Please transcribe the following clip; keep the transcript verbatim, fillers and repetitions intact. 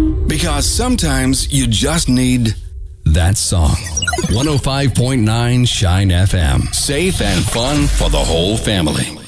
Because sometimes you just need that song. one oh five point nine Shine F M. Safe and fun for the whole family.